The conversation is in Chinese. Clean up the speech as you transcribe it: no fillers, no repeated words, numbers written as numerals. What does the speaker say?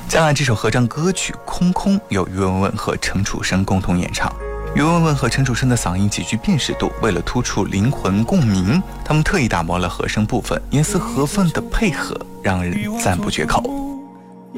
将来这首合唱歌曲《空空》由于文文和陈楚生共同演唱。于文文和陈楚生的嗓音极具辨识度，为了突出灵魂共鸣，他们特意打磨了和声部分，严丝合缝的配合让人赞不绝口。